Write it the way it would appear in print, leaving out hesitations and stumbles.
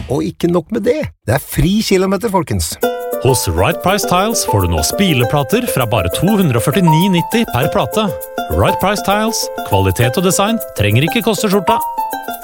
Og ikke nok med det, det fri kilometer, folkens. Hos Right Price Tiles får du nå spileplater fra bare 249,90 per plate. Right Price Tiles, kvalitet og design trenger ikke koste skjorta.